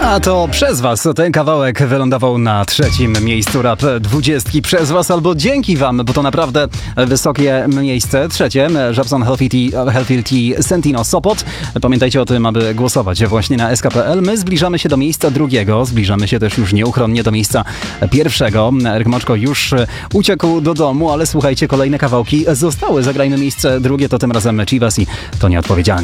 A to przez was ten kawałek wylądował na trzecim miejscu Rap 20 przez was albo dzięki wam, bo to naprawdę wysokie miejsce. Trzecie, Żabson Hellfield Sentino Sopot. Pamiętajcie o tym, aby głosować właśnie na SK.pl. My zbliżamy się do miejsca drugiego, zbliżamy się też już nieuchronnie do miejsca pierwszego. Eryk Moczko już uciekł do domu, ale słuchajcie, kolejne kawałki zostały. Zagrajmy miejsce drugie, to tym razem Chivas i to nieodpowiedzialne.